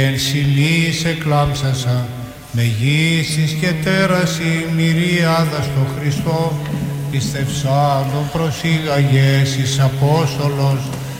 Εν συνείς εκλάμψασα, με γύσεις και τέραση μυριάδα στο Χριστό, πιστευσάντων προσήγαγες εις Απόστολος,